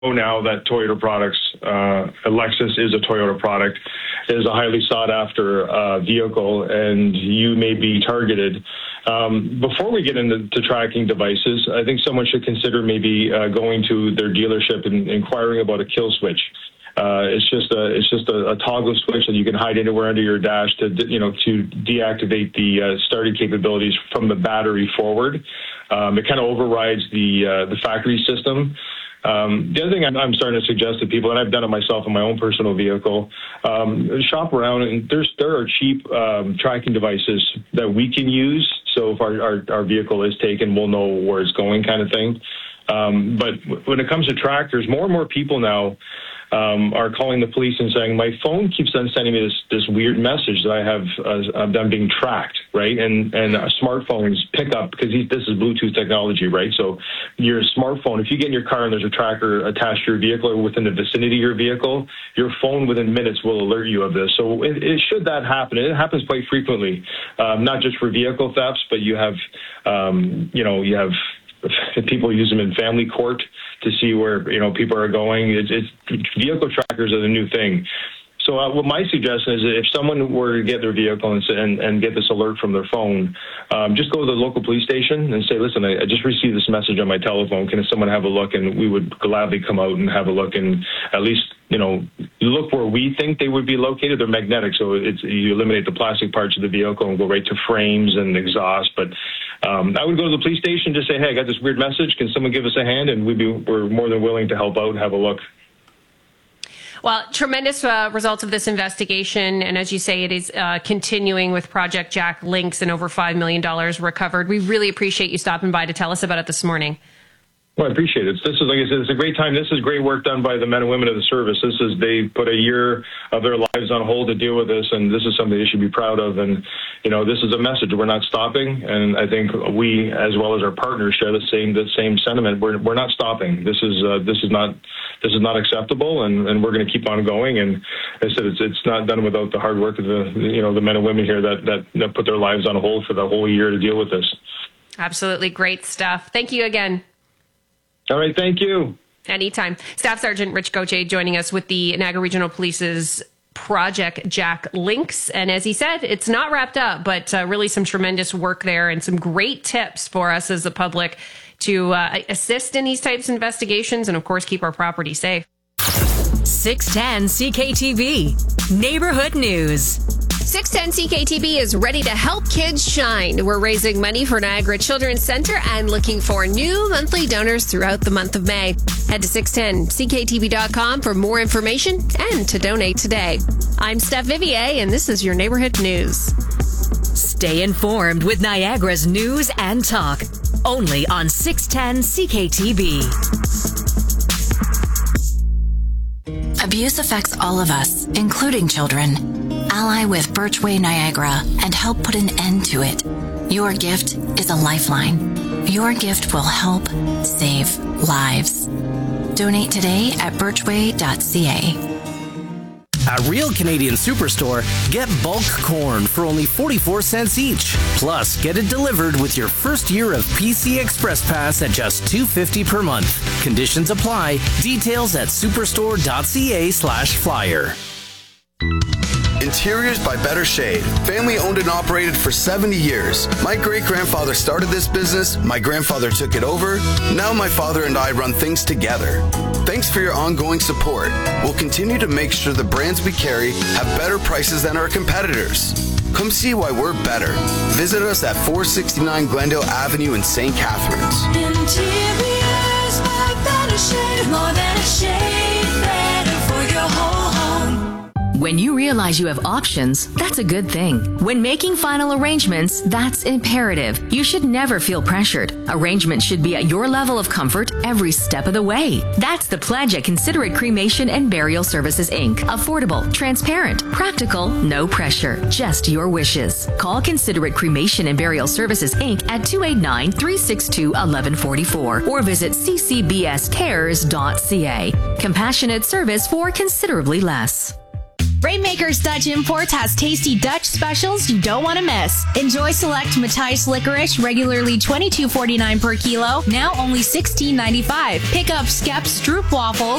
now that Toyota products, Lexus is a Toyota product, is a highly sought after vehicle, and you may be targeted. Before we get into tracking devices, I think someone should consider maybe going to their dealership and inquiring about a kill switch. It's just a toggle switch that you can hide anywhere under your dash to deactivate the starting capabilities from the battery forward. It kind of overrides the factory system. The other thing I'm starting to suggest to people, and I've done it myself in my own personal vehicle, shop around, and there are cheap tracking devices that we can use. So if our vehicle is taken, we'll know where it's going, kind of thing. But when it comes to trackers, more and more people now are calling the police and saying, my phone keeps on sending me this weird message that I have I'm being tracked, right? And smartphones pick up, because this is Bluetooth technology, right? So your smartphone, if you get in your car and there's a tracker attached to your vehicle or within the vicinity of your vehicle, your phone within minutes will alert you of this. So should that happen, and it happens quite frequently, not just for vehicle thefts, but you have people use them in family court to see where people are going. It's vehicle trackers are the new thing. So what my suggestion is, if someone were to get their vehicle and get this alert from their phone, just go to the local police station and say, listen, I just received this message on my telephone. Can someone have a look? And we would gladly come out and have a look, and at least look where we think they would be located. They're magnetic, so you eliminate the plastic parts of the vehicle and go right to frames and exhaust. But I would go to the police station, just say, hey, I got this weird message. Can someone give us a hand? And we're more than willing to help out and have a look. Well, tremendous results of this investigation. And as you say, it is continuing with Project Jack Links, and over $5 million recovered. We really appreciate you stopping by to tell us about it this morning. Well, I appreciate it. This is, like I said, it's a great time. This is great work done by the men and women of the service. They put a year of their lives on hold to deal with this, and this is something they should be proud of. And, this is a message. We're not stopping. And I think we, as well as our partners, share the same sentiment. We're not stopping. This is not acceptable, and we're going to keep on going. And as I said, it's not done without the hard work of the men and women here that put their lives on hold for the whole year to deal with this. Absolutely great stuff. Thank you again. All right, thank you. Anytime. Staff Sergeant Rich Gauthier joining us with the Niagara Regional Police's Project Jack Links. And as he said, it's not wrapped up, but really some tremendous work there and some great tips for us as the public to assist in these types of investigations and, of course, keep our property safe. 610 CKTV, Neighborhood News. 610 CKTB is ready to help kids shine. We're raising money for Niagara Children's Center and looking for new monthly donors throughout the month of May. Head to 610CKTB.com for more information and to donate today. I'm Steph Vivier, and this is your Neighborhood News. Stay informed with Niagara's news and talk. Only on 610 CKTB. Abuse affects all of us, including children. Ally with Birchway Niagara and help put an end to it. Your gift is a lifeline. Your gift will help save lives. Donate today at birchway.ca. At Real Canadian Superstore, get bulk corn for only 44 cents each. Plus, get it delivered with your first year of PC Express Pass at just $2.50 per month. Conditions apply. Details at superstore.ca/flyer. Interiors by Better Shade. Family owned and operated for 70 years. My great-grandfather started this business. My grandfather took it over. Now my father and I run things together. Thanks for your ongoing support. We'll continue to make sure the brands we carry have better prices than our competitors. Come see why we're better. Visit us at 469 Glendale Avenue in St. Catharines. Interiors by Better Shade. More than a shade, better for your whole home. When you realize you have options, that's a good thing. When making final arrangements, that's imperative. You should never feel pressured. Arrangements should be at your level of comfort every step of the way. That's the pledge at Considerate Cremation and Burial Services, Inc. Affordable, transparent, practical, no pressure, just your wishes. Call Considerate Cremation and Burial Services, Inc. at 289-362-1144 or visit ccbscares.ca. Compassionate service for considerably less. Rainmakers Dutch Imports has tasty Dutch specials you don't want to miss. Enjoy select Matthijs licorice, regularly $22.49 per kilo, now only $16.95. Pick up Skep Stroop waffles,